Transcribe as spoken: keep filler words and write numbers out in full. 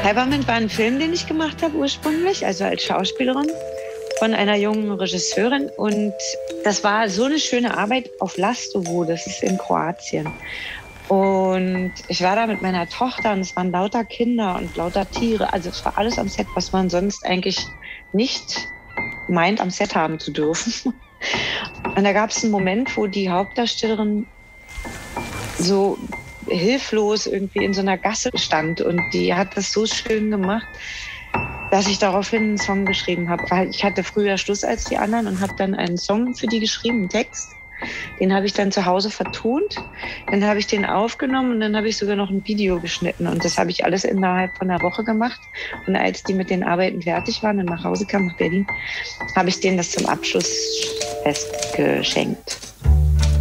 Peppermint war ein Film, den ich gemacht habe ursprünglich, also als Schauspielerin von einer jungen Regisseurin. Und das war so eine schöne Arbeit auf Lastovo, das ist in Kroatien. Und ich war da mit meiner Tochter und es waren lauter Kinder und lauter Tiere. Also es war alles am Set, was man sonst eigentlich nicht meint, am Set haben zu dürfen. Und da gab es einen Moment, wo die Hauptdarstellerin so hilflos irgendwie in so einer Gasse stand und die hat das so schön gemacht, dass ich daraufhin einen Song geschrieben habe. Weil ich hatte früher Schluss als die anderen und habe dann einen Song für die geschrieben, einen Text. Den habe ich dann zu Hause vertont, dann habe ich den aufgenommen und dann habe ich sogar noch ein Video geschnitten und das habe ich alles innerhalb von einer Woche gemacht. Und als die mit den Arbeiten fertig waren und nach Hause kamen nach Berlin, habe ich denen das zum Abschlussfest geschenkt.